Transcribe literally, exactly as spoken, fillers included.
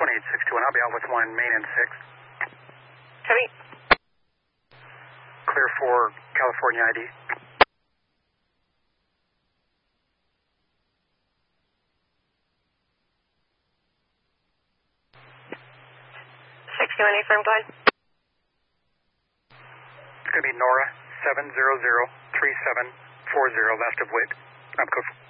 one eight six two one, I'll be out with one main and six. Copy. Clear for California I D. sixty-one affirmed, go ahead. It's going to be Nora seven zero zero three seven four zero, last of Witt. I'm code